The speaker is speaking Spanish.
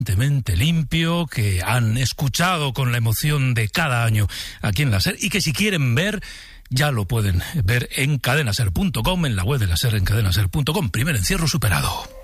limpio, que han escuchado con la emoción de cada año aquí en la SER y que si quieren ver, ya lo pueden ver en cadenaser.com, en la web de la SER, en cadenaser.com. Primer encierro superado.